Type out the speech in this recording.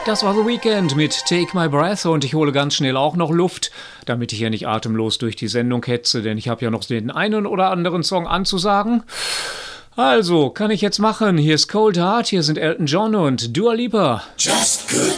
Das war The Weeknd mit Take My Breath und ich hole ganz schnell auch noch Luft, damit ich hier nicht atemlos durch die Sendung hetze, denn ich habe ja noch den einen oder anderen Song anzusagen. Also, kann ich jetzt machen. Hier ist Cold Heart, hier sind Elton John und Dua Lipa. Just good